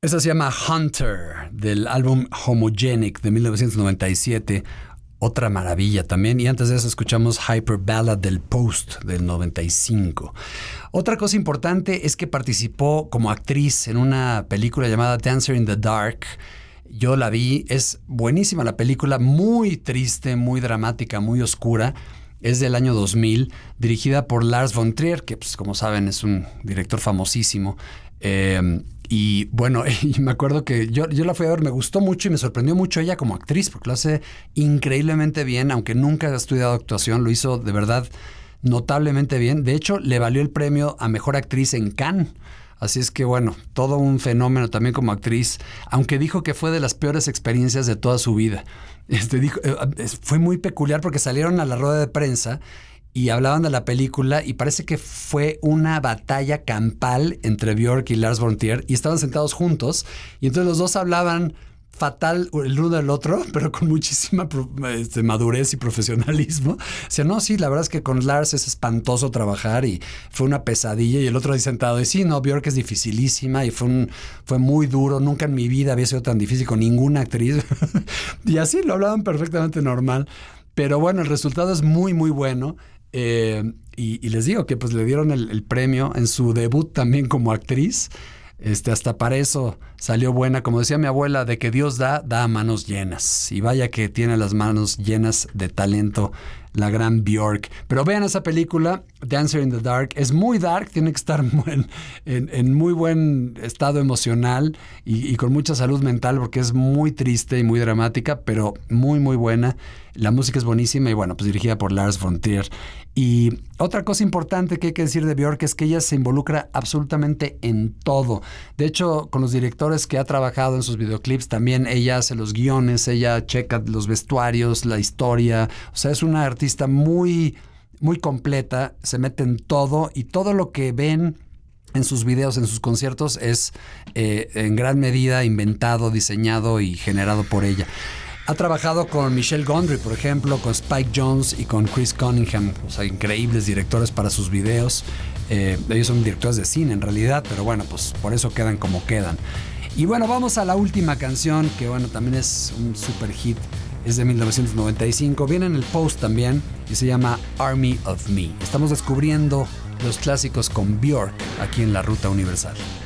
Esa se llama Hunter, del álbum Homogenic de 1997. Otra maravilla también. Y antes de eso escuchamos Hyper Ballad del Post del 95. Otra cosa importante es que participó como actriz en una película llamada Dancer in the Dark. Yo la vi, es buenísima la película, muy triste, muy dramática, muy oscura. Es del año 2000, dirigida por Lars von Trier, que pues, como saben es un director famosísimo. Y bueno, y me acuerdo que yo la fui a ver, me gustó mucho y me sorprendió mucho ella como actriz, porque lo hace increíblemente bien, aunque nunca ha estudiado actuación, lo hizo de verdad notablemente bien. De hecho, le valió el premio a Mejor Actriz en Cannes. Así es que bueno, todo un fenómeno también como actriz, aunque dijo que fue de las peores experiencias de toda su vida. Fue muy peculiar porque salieron a la rueda de prensa y hablaban de la película y parece que fue una batalla campal entre Björk y Lars von Trier y estaban sentados juntos y entonces los dos hablaban fatal el uno del otro, pero con muchísima madurez y profesionalismo. O sea, no, sí, la verdad es que con Lars es espantoso trabajar y fue una pesadilla y el otro ahí sentado y sí, no, Björk es dificilísima y fue muy duro, nunca en mi vida había sido tan difícil con ninguna actriz y así lo hablaban perfectamente normal, pero bueno, el resultado es muy muy bueno. Y les digo que pues le dieron el premio en su debut también como actriz. Hasta para eso salió buena. Como decía mi abuela, de que Dios da a manos llenas. Y vaya que tiene las manos llenas de talento la gran Björk. Pero vean esa película, Dancer in the Dark. Es muy dark, tiene que estar en muy buen estado emocional y con mucha salud mental porque es muy triste y muy dramática, pero muy, muy buena. La música es buenísima y bueno, pues dirigida por Lars von Trier. Y otra cosa importante que hay que decir de Björk es que ella se involucra absolutamente en todo. De hecho, con los directores que ha trabajado en sus videoclips, también ella hace los guiones, ella checa los vestuarios, la historia. O sea, es una artista muy, muy completa, se mete en todo y todo lo que ven en sus videos, en sus conciertos, es en gran medida inventado, diseñado y generado por ella. Ha trabajado con Michel Gondry, por ejemplo, con Spike Jonze y con Chris Cunningham, o sea, increíbles directores para sus videos. Ellos son directores de cine en realidad, pero bueno, pues por eso quedan como quedan. Y bueno, vamos a la última canción, que bueno, también es un super hit, es de 1995, viene en el Post también y se llama Army of Me. Estamos descubriendo los clásicos con Björk aquí en La Ruta Universal.